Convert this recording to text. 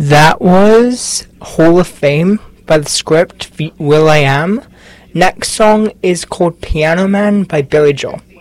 That was Hall of Fame by The Script feat. will.i.am. Next song is called Piano Man by Billy Joel.